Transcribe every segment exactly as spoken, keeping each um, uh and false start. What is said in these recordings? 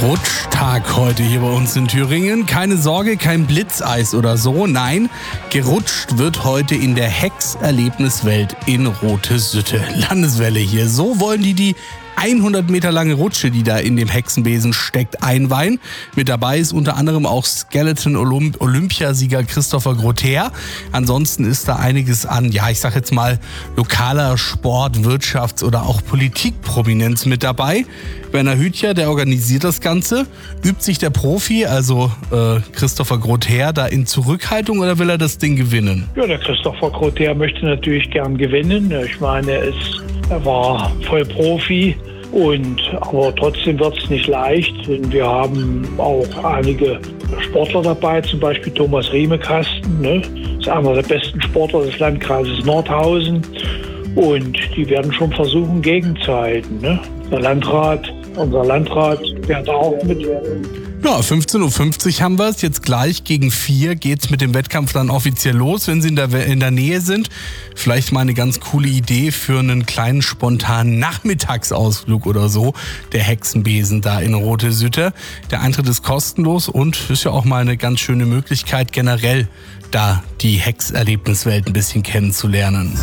Rutschtag heute hier bei uns in Thüringen. Keine Sorge, kein Blitzeis oder so. Nein, gerutscht wird heute in der Hex-Erlebniswelt in Rote-Sütte. Landeswelle hier. So wollen die die hundert Meter lange Rutsche, die da in dem Hexenbesen steckt, einweihen. Mit dabei ist unter anderem auch Skeleton-Olympiasieger Christopher Grother. Ansonsten ist da einiges an, ja, ich sag jetzt mal, lokaler Sport-, Wirtschafts- oder auch Politikprominenz mit dabei. Werner Hütjer, der organisiert das Ganze. Übt sich der Profi, also äh, Christopher Grother, da in Zurückhaltung oder will er das Ding gewinnen? Ja, der Christopher Grother möchte natürlich gern gewinnen. Ich meine, er, ist, er war voll Profi. Und, aber trotzdem wird es nicht leicht. Und wir haben auch einige Sportler dabei, zum Beispiel Thomas Riemekasten, ne? Das ist einer der besten Sportler des Landkreises Nordhausen. Und die werden schon versuchen, gegenzuhalten. Ne? Der Landrat, unser Landrat, wird auch mit. Ja, fünfzehn Uhr fünfzig haben wir es. Jetzt gleich gegen vier geht's mit dem Wettkampf dann offiziell los, wenn Sie in der, in der Nähe sind. Vielleicht mal eine ganz coole Idee für einen kleinen spontanen Nachmittagsausflug oder so. Der Hexenbesen da in Rote-Sütte. Der Eintritt ist kostenlos und ist ja auch mal eine ganz schöne Möglichkeit, generell da die Hex-Erlebniswelt ein bisschen kennenzulernen.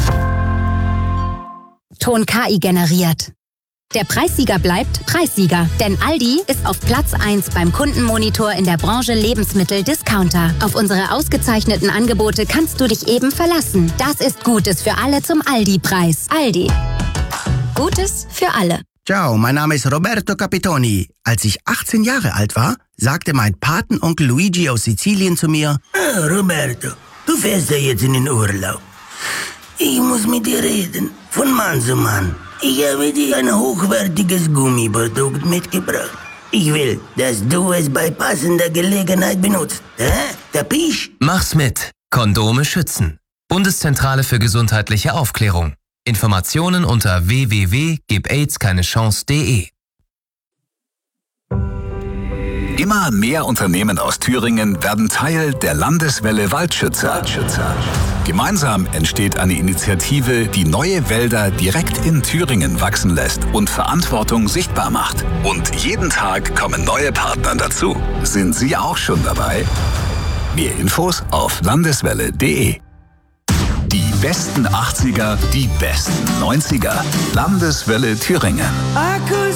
Ton K I generiert. Der Preissieger bleibt Preissieger, denn Aldi ist auf Platz eins beim Kundenmonitor in der Branche Lebensmittel-Discounter. Auf unsere ausgezeichneten Angebote kannst du dich eben verlassen. Das ist Gutes für alle zum Aldi-Preis. Aldi. Gutes für alle. Ciao, mein Name ist Roberto Capitoni. Als ich achtzehn Jahre alt war, sagte mein Patenonkel Luigi aus Sizilien zu mir: Ah, Roberto, du fährst ja jetzt in den Urlaub. Ich muss mit dir reden, von Mann zu Mann. Ich habe dir ein hochwertiges Gummiprodukt mitgebracht. Ich will, dass du es bei passender Gelegenheit benutzt. Hä? Kapisch? Mach's mit. Kondome schützen. Bundeszentrale für gesundheitliche Aufklärung. Informationen unter w w w punkt gib aids keine chance punkt de. Immer mehr Unternehmen aus Thüringen werden Teil der Landeswelle Waldschützer. Waldschützer. Gemeinsam entsteht eine Initiative, die neue Wälder direkt in Thüringen wachsen lässt und Verantwortung sichtbar macht. Und jeden Tag kommen neue Partner dazu. Sind Sie auch schon dabei? Mehr Infos auf landeswelle punkt de. Die besten achtziger, die besten neunziger. Landeswelle Thüringen.